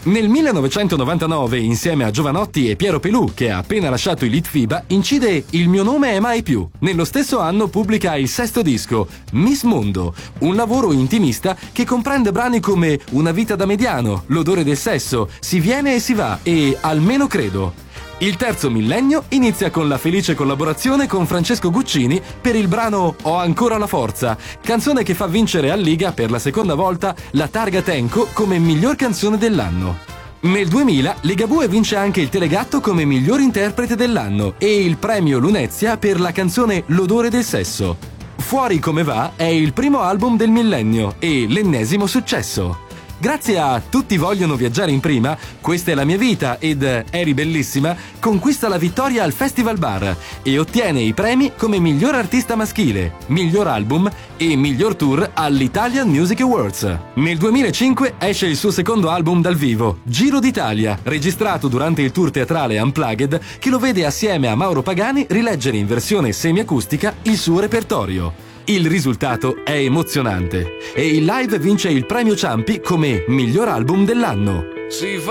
Nel 1999, insieme a Giovanotti e Piero Pelù, che ha appena lasciato i Litfiba, incide Il mio nome è mai più. Nello stesso anno pubblica il sesto disco, Miss Mondo, un lavoro intimista che comprende brani come Una vita da mediano, L'odore del sesso, Si viene e si va e Almeno credo. Il terzo millennio inizia con la felice collaborazione con Francesco Guccini per il brano Ho ancora la forza, canzone che fa vincere a Liga per la seconda volta la targa Tenco come miglior canzone dell'anno. Nel 2000 Ligabue vince anche il Telegatto come miglior interprete dell'anno e il premio Lunezia per la canzone L'odore del sesso. Fuori come va è il primo album del millennio e l'ennesimo successo. Grazie a Tutti vogliono viaggiare in prima, Questa è la mia vita ed Eri bellissima, conquista la vittoria al Festival Bar e ottiene i premi come miglior artista maschile, miglior album e miglior tour all'Italian Music Awards. Nel 2005 esce il suo secondo album dal vivo, Giro d'Italia, registrato durante il tour teatrale Unplugged che lo vede assieme a Mauro Pagani rileggere in versione semiacustica il suo repertorio. Il risultato è emozionante e il live vince il premio Ciampi come miglior album dell'anno.